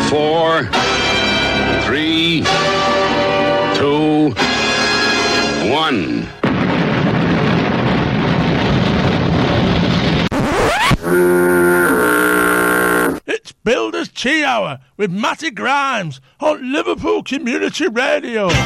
4, 3, 2, 1. It's Builders Tea Hour with Matty Grimes on Liverpool Community Radio.